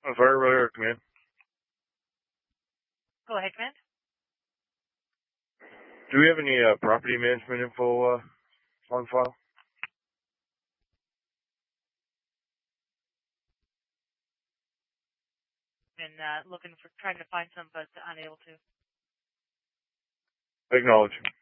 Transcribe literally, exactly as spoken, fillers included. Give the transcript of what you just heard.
Fire Roller Command. Go ahead, Command. Do we have any uh, property management info uh, on file? Been uh, looking for, trying to find some, but unable to. Acknowledge.